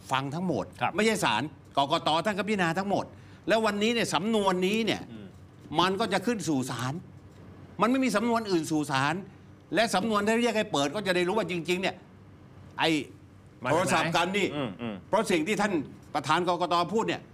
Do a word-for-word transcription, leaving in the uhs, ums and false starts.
ฟังทั้งหมดไม่ใช่ศาลกกตท่านก็พิจารณาทั้งหมดแล้ววันนี้เนี่ยสำนวนนี้เนี่ยมันก็จะขึ้นสู่ศาลมันไม่มีสำนวนอื่นสู่ศาลและสำนวนที่เรียกให้เปิดก็จะได้รู้ว่าจริงๆเนี่ยไอ้โทรศัพท์กันนี่เพราะสิ่งที่ท่านประธานกกตพูดเนี่ย